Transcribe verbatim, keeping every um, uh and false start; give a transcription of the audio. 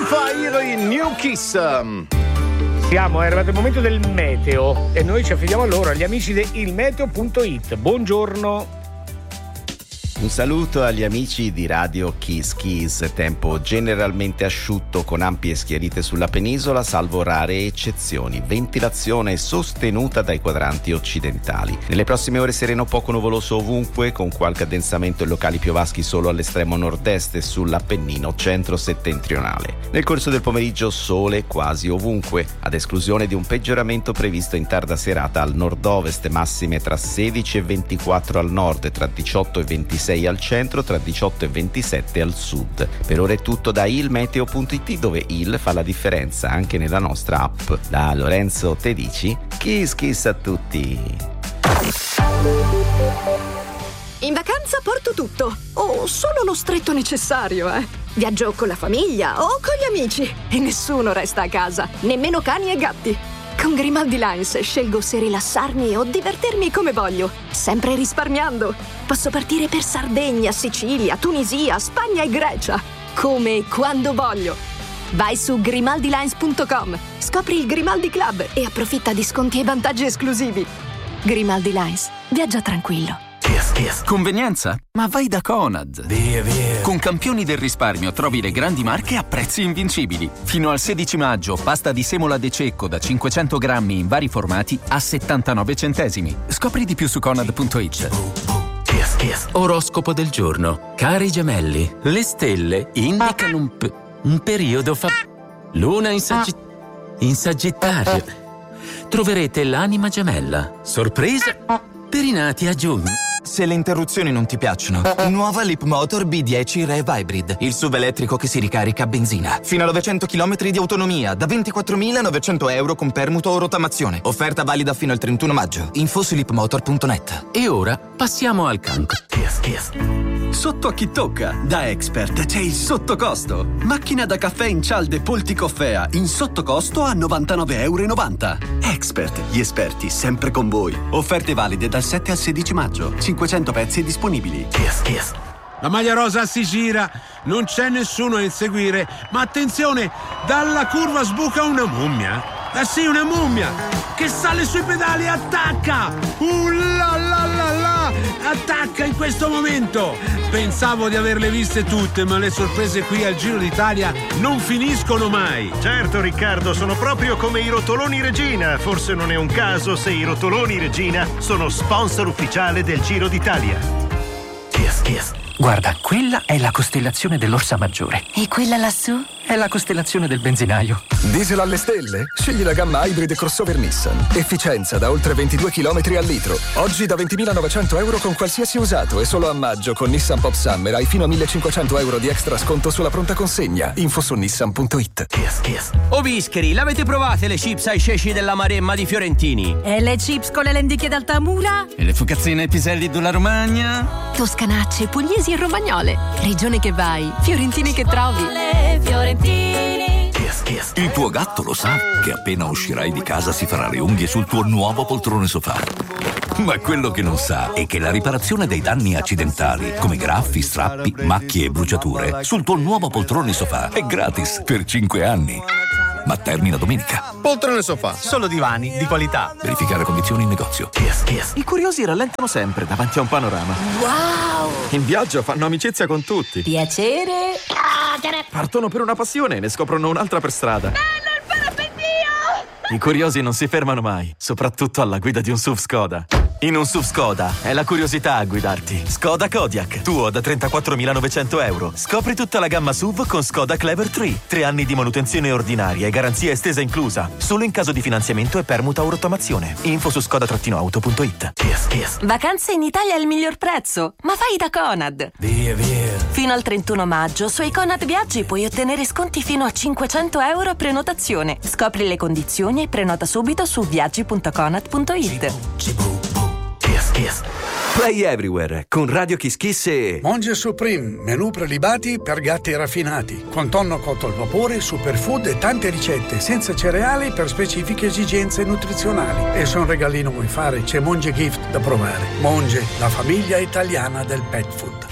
Fire in New Kiss. Siamo, è arrivato il momento del meteo e noi ci affidiamo a loro, agli amici di il meteo punto it. Buongiorno. Un saluto agli amici di Radio Kiss Kiss. Tempo generalmente asciutto con ampie schiarite sulla penisola, salvo rare eccezioni. Ventilazione sostenuta dai quadranti occidentali. Nelle prossime ore sereno poco nuvoloso ovunque, con qualche addensamento e locali piovaschi solo all'estremo nord-est e sull'Appennino centro-settentrionale. Nel corso del pomeriggio sole quasi ovunque, ad esclusione di un peggioramento previsto in tarda serata al nord-ovest, massime tra sedici e ventiquattro al nord, tra diciotto e ventisei al centro, tra diciotto e ventisette al sud. Per ora è tutto da il meteo punto it, dove il fa la differenza anche nella nostra app. Da Lorenzo Tedici, kiss kiss a tutti. In vacanza porto tutto, o solo lo stretto necessario, eh. Viaggio con la famiglia o con gli amici e nessuno resta a casa, nemmeno cani e gatti. Con Grimaldi Lines scelgo se rilassarmi o divertirmi come voglio, sempre risparmiando. Posso partire per Sardegna, Sicilia, Tunisia, Spagna e Grecia, come e quando voglio. Vai su grimaldi lines punto com, scopri il Grimaldi Club e approfitta di sconti e vantaggi esclusivi. Grimaldi Lines, viaggia tranquillo. Convenienza? Ma vai da Conad. Via, via. Con campioni del risparmio trovi le grandi marche a prezzi invincibili. Fino al sedici maggio, pasta di semola De Cecco da cinquecento grammi in vari formati a settantanove centesimi. Scopri di più su conad punto it. Oroscopo del giorno. Cari gemelli, le stelle indicano un, p- un periodo fa... Luna in, saggi- in Sagittario. Troverete l'anima gemella. Sorpresa per i nati a giugno. Se le interruzioni non ti piacciono, nuova Leapmotor B dieci Rev Hybrid, il S U V elettrico che si ricarica a benzina. Fino a novecento chilometri di autonomia, da ventiquattromilanovecento euro con permuto o rottamazione. Offerta valida fino al trentuno maggio. Info su leapmotor punto net. E ora passiamo al cancro. Sotto a chi tocca? Da Expert c'è il sottocosto. Macchina da caffè in cialde Polticoffea in sottocosto a novantanove e novanta euro. Expert, gli esperti sempre con voi. Offerte valide dal sette al sedici maggio. cinquecento pezzi disponibili. Kiss, kiss. La maglia rosa si gira, non c'è nessuno a inseguire, ma attenzione, dalla curva sbuca una mummia. Eh sì, una mummia che sale sui pedali e attacca. Uh la la la la, attacca in questo momento. Pensavo di averle viste tutte, ma le sorprese qui al Giro d'Italia non finiscono mai. Certo Riccardo, sono proprio come i rotoloni Regina. Forse non è un caso se i rotoloni Regina sono sponsor ufficiale del Giro d'Italia. Kiss, kiss. Guarda, quella è la costellazione dell'Orsa Maggiore. E quella lassù? È la costellazione del benzinaio. Diesel alle stelle? Scegli la gamma Hybrid crossover Nissan. Efficienza da oltre ventidue chilometri al litro. Oggi da ventimilanovecento euro con qualsiasi usato e solo a maggio con Nissan Pop Summer hai fino a millecinquecento euro di extra sconto sulla pronta consegna. Info su nissan punto it. Yes, yes. Oh Bischeri, l'avete provate le chips ai ceci della Maremma di Fiorentini? E le chips con le lenticchie d'Altamura? E le focazzine ai piselli della Romagna? Toscanacce, pugliesi e romagnole. Regione che vai, fiorentini che trovi. Fiorentini. Il tuo gatto lo sa che appena uscirai di casa si farà le unghie sul tuo nuovo poltrone sofà. Ma quello che non sa è che la riparazione dei danni accidentali, come graffi, strappi, macchie e bruciature, sul tuo nuovo poltrone sofà è gratis per cinque anni. Ma termina domenica. Poltrone sofà, solo divani di qualità. Verificare condizioni in negozio. Yes, yes. I curiosi rallentano sempre davanti a un panorama. Wow! In viaggio fanno amicizia con tutti. Piacere. Partono per una passione e ne scoprono un'altra per strada. Bello il parapendio! I curiosi non si fermano mai, soprattutto alla guida di un S U V Skoda. In un S U V Skoda è la curiosità a guidarti. Skoda Kodiaq, tuo da trentaquattromilanovecento euro. Scopri tutta la gamma S U V con Skoda Clever tre. Tre anni di manutenzione ordinaria e garanzia estesa inclusa. Solo in caso di finanziamento e permuta o rottamazione. Info su skoda auto punto it. Yes, yes. Vacanze in Italia è il miglior prezzo, ma fai da Conad. Via, via. Fino al trentuno maggio sui Conad Viaggi puoi ottenere sconti fino a cinquecento euro a prenotazione. Scopri le condizioni e prenota subito su viaggi punto conad punto it. Kiss, kiss. Play Everywhere con Radio Kiss Kiss e Monge Supreme, menù prelibati per gatti raffinati, con tonno cotto al vapore, superfood e tante ricette senza cereali per specifiche esigenze nutrizionali. E se un regalino vuoi fare, c'è Monge Gift da provare. Monge, la famiglia italiana del pet food.